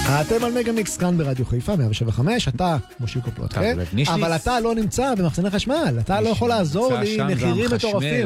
אתם על מגה מיקס כאן ברדיו חיפה 107.5, אתה מושיקו פלוטקה, אבל אתה לא נמצא במחסני חשמל, אתה לא יכול לעזור לי, מחירים מטורפים.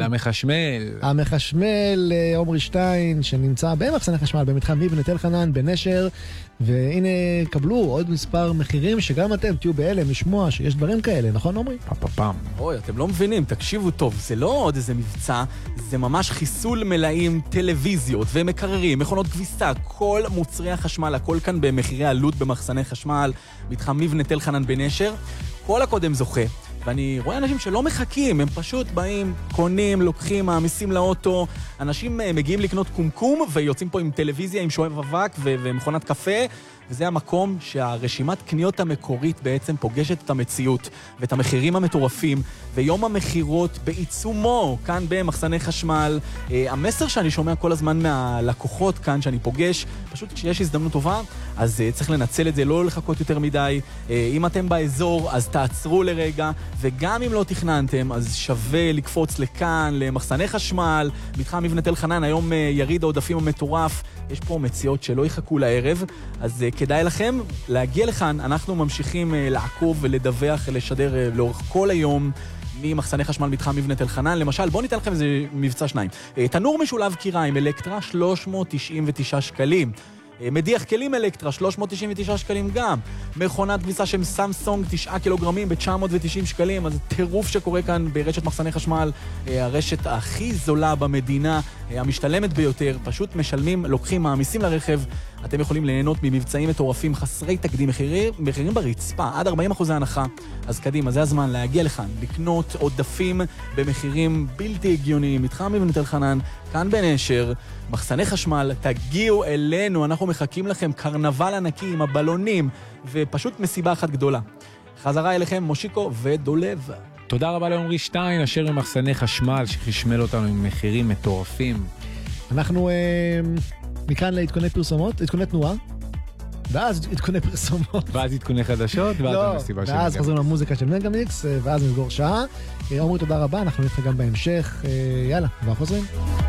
המחשמל עומרי שטיין שנמצא במחסני חשמל במתחם מבנה תל חנן בנשר, והנה קבלו עוד מספר מחירים שגם אתם תהיו בהלם לשמוע שיש דברים כאלה, נכון עומרי? פעם. אוי, אתם לא מבינים, תקשיבו טוב, זה לא עוד איזה מבצע, זה ממש חיסול מלאים, טלוויזיות ומקררים, מכונות כביסה, כל מוצרי החשמל, הכל כאן במחירי עלות במחסני חשמל, מתחם מבנה תל חנן בנשר, כל הקודם זוכה. ואני רואה אנשים שלא מחכים, הם פשוט באים, קונים, לוקחים, מעמיסים לאוטו, אנשים מגיעים לקנות קומקום ויוצאים פה עם טלוויזיה, עם שואב אבק ומכונת קפה, וזה המקום שהרשימת קניות המקורית בעצם פוגשת את המציאות ואת המחירים המטורפים, ויום המחירות בעיצומו כאן במחסני חשמל. המסר שאני שומע כל הזמן מהלקוחות כאן שאני פוגש, פשוט כשיש הזדמנות טובה, אז צריך לנצל את זה, לא לחכות יותר מדי. אם אתם באזור, אז תעצרו לרגע, וגם אם לא תכננתם, אז שווה לקפוץ לכאן, למחסני חשמל, מתחם מבנה תל חנן, היום יריד העודפים המטורף, יש פה מציאות שלא יחכו לערב, אז כדאי לכם להגיע לכאן, אנחנו ממשיכים לעקוב ולדווח, לשדר לאורך כל היום, ממחסני חשמל מתחם מבנה תל חנן. למשל, בואו ניתן לכם איזה מבצע שניים. תנור משולב קיריים, אלקטרה, 399 שקלים. מדיח כלים אלקטרה, 399 שקלים גם. מכונת כביסה של סמסונג, 9 קילוגרמים ב-990 שקלים. אז טירוף שקורה כאן ברשת מחסני חשמל, הרשת הכי זולה במדינה, המשתלמת ביותר. פשוט משלמים, לוקחים, מעמיסים לרכב. אתם יכולים ליהנות ממבצעים מטורפים חסרי תקדים, מחירים ברצפה, עד 40% הנחה. אז קדימה, זה הזמן להגיע לכאן, לקנות עודפים במחירים בלתי הגיוניים. מתחם מבנה תל חנן, כאן בנשר, מחסני חשמל, תגיעו אלינו, אנחנו מחכים לכם, קרנבל ענקי עם הבלונים, ופשוט מסיבה אחת גדולה. חזרה אליכם, מושיקו ודולב. תודה רבה לעומרי שטיין, אשר עם מחסני חשמל, שחשמל אותנו עם מחירים מטורפים. אנחנו מכאן להתכוני פרסומות, להתכוני תנועה, ואז התכוני פרסומות. ואז התכוני חדשות, ואז המסיבה של מגה. ואז חוזרים למוזיקה של מגה מיקס, ואז נסגור שעה. עומרי, תודה רבה, אנחנו נתחיל גם בהמשך. יאללה, כבר חוזרים.